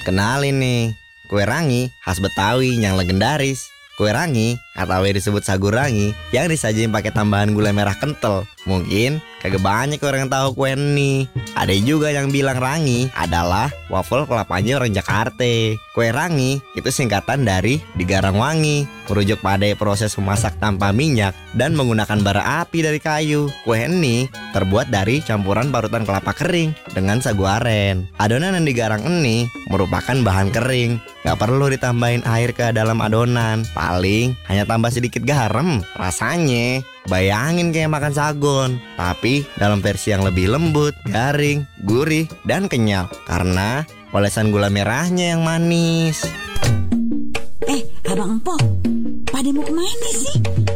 Kenalin nih, kue rangi khas Betawi yang legendaris. Kue rangi atau yang disebut sagu rangi yang disajiin pakai tambahan gula merah kental. Mungkin kagak banyak orang yang tahu kue ini. Ada juga yang bilang rangi adalah waffle kelapanya orang Jakarta. Kue rangi itu singkatan dari digarang wangi, merujuk pada proses memasak tanpa minyak dan menggunakan bara api dari kayu. Kue ini terbuat dari campuran parutan kelapa kering dengan sagu aren. Adonan yang digarang ini merupakan bahan kering, gak perlu ditambahin air ke dalam adonan. Paling hanya tambah sedikit garam. Rasanya bayangin kayak makan sagon, tapi dalam versi yang lebih lembut, garing, gurih, dan kenyal karena olesan gula merahnya yang manis. Abang Empok, pada mau kemana sih?